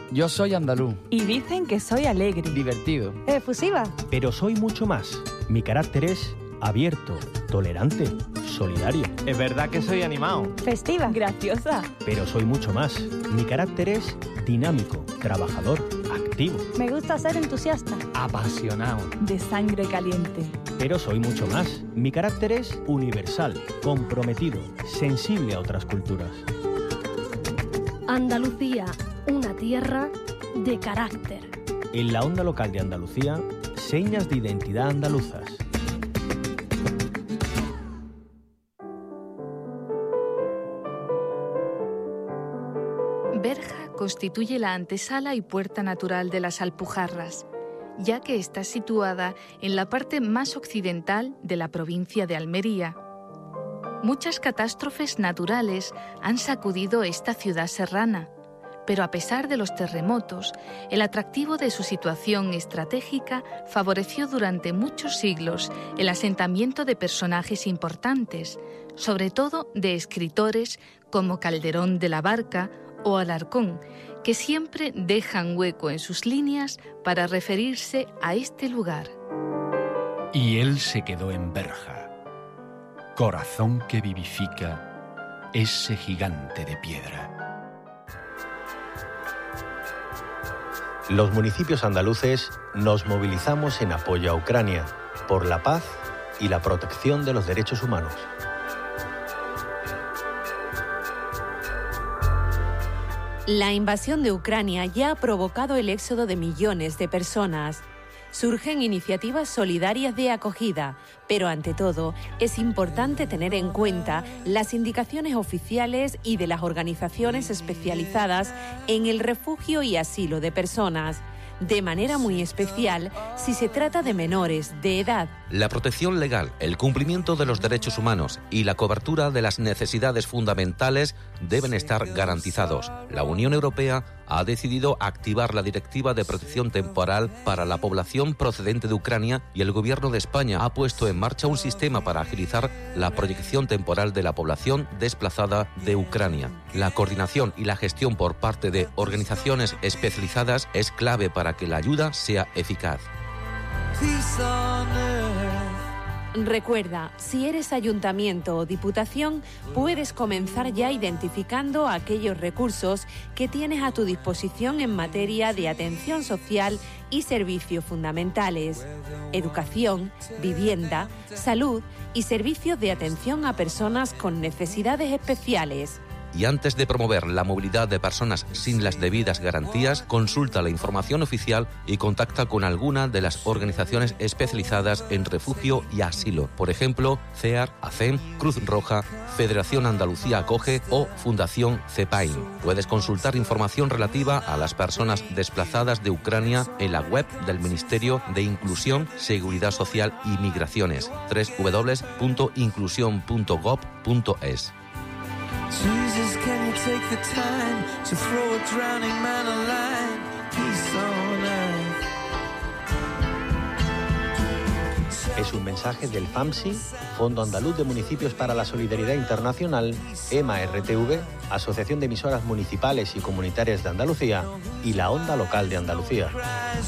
Yo soy andaluz. Y dicen que soy alegre. Divertido. Efusiva. Pero soy mucho más. Mi carácter es abierto, tolerante, solidario. Es verdad que soy animado. Festiva. Graciosa. Pero soy mucho más. Mi carácter es dinámico, trabajador, activo. Me gusta ser entusiasta. Apasionado. De sangre caliente. Pero soy mucho más. Mi carácter es universal, comprometido, sensible a otras culturas. Andalucía, una tierra de carácter. En la onda local de Andalucía, señas de identidad andaluzas. Berja constituye la antesala y puerta natural de las Alpujarras, ya que está situada en la parte más occidental de la provincia de Almería. Muchas catástrofes naturales han sacudido esta ciudad serrana, pero a pesar de los terremotos, el atractivo de su situación estratégica favoreció durante muchos siglos el asentamiento de personajes importantes, sobre todo de escritores como Calderón de la Barca o Alarcón, que siempre dejan hueco en sus líneas para referirse a este lugar. Y él se quedó en Berja, corazón que vivifica ese gigante de piedra. Los municipios andaluces nos movilizamos en apoyo a Ucrania por la paz y la protección de los derechos humanos. La invasión de Ucrania ya ha provocado el éxodo de millones de personas. Surgen iniciativas solidarias de acogida, pero ante todo es importante tener en cuenta las indicaciones oficiales y de las organizaciones especializadas en el refugio y asilo de personas, de manera muy especial si se trata de menores de edad. La protección legal, el cumplimiento de los derechos humanos y la cobertura de las necesidades fundamentales deben estar garantizados. La Unión Europea ha decidido activar la Directiva de Protección Temporal para la población procedente de Ucrania y el Gobierno de España ha puesto en marcha un sistema para agilizar la proyección temporal de la población desplazada de Ucrania. La coordinación y la gestión por parte de organizaciones especializadas es clave para que la ayuda sea eficaz. Recuerda, si eres ayuntamiento o diputación, puedes comenzar ya identificando aquellos recursos que tienes a tu disposición en materia de atención social y servicios fundamentales, educación, vivienda, salud y servicios de atención a personas con necesidades especiales. Y antes de promover la movilidad de personas sin las debidas garantías, consulta la información oficial y contacta con alguna de las organizaciones especializadas en refugio y asilo. Por ejemplo, CEAR, ACEM, Cruz Roja, Federación Andalucía Acoge o Fundación CEPAIN. Puedes consultar información relativa a las personas desplazadas de Ucrania en la web del Ministerio de Inclusión, Seguridad Social y Migraciones, www.inclusion.gov.es. Jesus, can you take the time to throw a drowning man a line? Peace on earth. Es un mensaje del FAMSI, Fondo Andaluz de Municipios para la Solidaridad Internacional, EMA-RTV, Asociación de Emisoras Municipales y Comunitarias de Andalucía y la Onda Local de Andalucía.